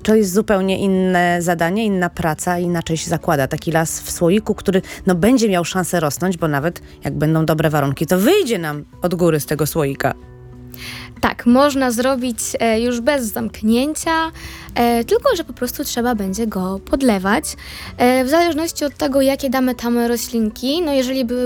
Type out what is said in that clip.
to jest zupełnie inne zadanie, inna praca, inaczej się zakłada taki las w słoiku, który będzie miał szansę rosnąć, bo nawet jak będą dobre warunki, to wyjdzie nam od góry z tego słoika. Tak, można zrobić już bez zamknięcia, tylko że po prostu trzeba będzie go podlewać. W zależności od tego, jakie damy tam roślinki, jeżeli by